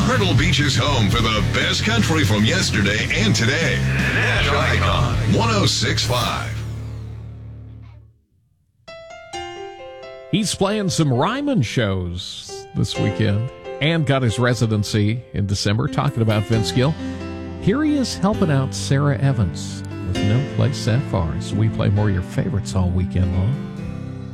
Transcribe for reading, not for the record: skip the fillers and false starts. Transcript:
Myrtle Beach is home for the best country from yesterday and today. Nash Icon 106.5. He's playing some Ryman shows this weekend and got his residency in December, talking about Vince Gill. Here he is helping out Sarah Evans with No Place That Far. So we play more of your favorites all weekend long.